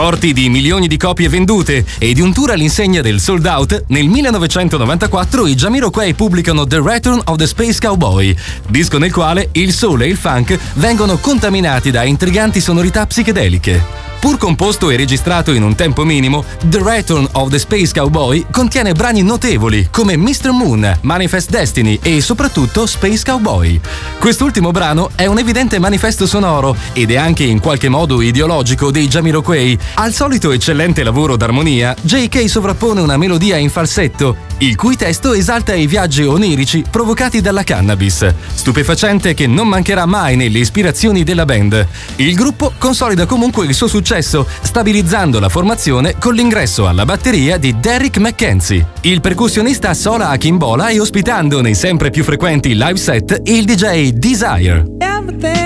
Forti di milioni di copie vendute e di un tour all'insegna del sold out, nel 1994 i Jamiroquai pubblicano The Return of the Space Cowboy, disco nel quale il soul e il funk vengono contaminati da intriganti sonorità psichedeliche. Pur composto e registrato in un tempo minimo, The Return of the Space Cowboy contiene brani notevoli come Mr. Moon, Manifest Destiny e soprattutto Space Cowboy. Quest'ultimo brano è un evidente manifesto sonoro ed è anche in qualche modo ideologico dei Jamiroquai. Al solito eccellente lavoro d'armonia, J.K. sovrappone una melodia in falsetto, il cui testo esalta i viaggi onirici provocati dalla cannabis, stupefacente che non mancherà mai nelle ispirazioni della band. Il gruppo consolida comunque il suo successo, stabilizzando la formazione con l'ingresso alla batteria di Derrick McKenzie. Il percussionista Sola Akimbola e ospitando nei sempre più frequenti live set il DJ Desire.